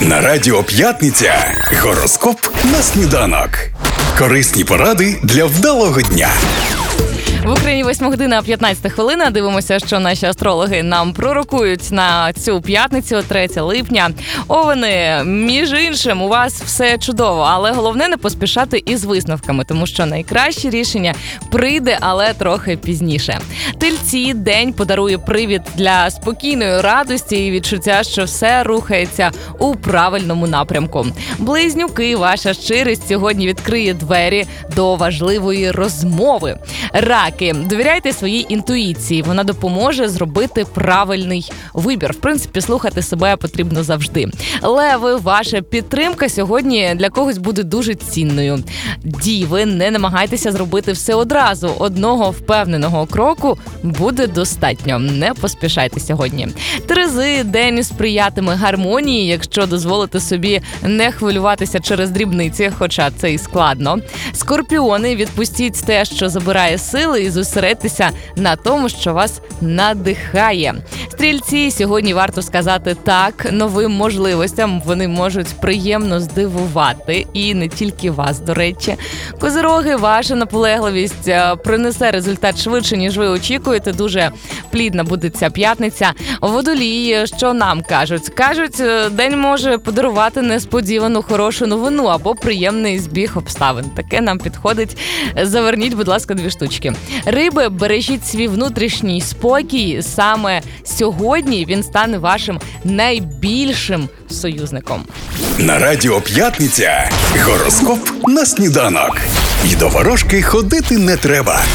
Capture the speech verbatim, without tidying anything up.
На радіо «П'ятниця» гороскоп на сніданок. Корисні поради для вдалого дня. В Україні восьма година п'ятнадцята хвилина. Дивимося, що наші астрологи нам пророкують на цю п'ятницю, третє липня. Овени, між іншим, у вас все чудово, але головне не поспішати із висновками, тому що найкраще рішення прийде, але трохи пізніше. Тельці, день подарує привід для спокійної радості і відчуття, що все рухається у правильному напрямку. Близнюки, ваша щирість сьогодні відкриє двері до важливої розмови. Раки, довіряйте своїй інтуїції, вона допоможе зробити правильний вибір. В принципі, слухати себе потрібно завжди. Леви, ваша підтримка сьогодні для когось буде дуже цінною. Діви, не намагайтеся зробити все одразу. Одного впевненого кроку буде достатньо. Не поспішайте сьогодні. Терези, день сприятиме гармонії, якщо дозволите собі не хвилюватися через дрібниці, хоча це і складно. Скорпіони, відпустіть те, що забирає сили, і зосередьтеся на тому, що вас надихає. Стрільці, сьогодні варто сказати так новим можливостям. Вони можуть приємно здивувати. І не тільки вас, до речі. Козироги, ваша наполегливість принесе результат швидше, ніж ви очікуєте. Дуже плідна буде ця п'ятниця. Водолії, що нам кажуть? Кажуть, день може подарувати несподівану хорошу новину або приємний збіг обставин. Таке нам підходить. Заверніть, будь ласка, дві штучки. Риби, бережіть свій внутрішній спокій. Саме сьогодні він стане вашим найбільшим союзником. На радіо «П'ятниця» гороскоп на сніданок. І до ворожки ходити не треба.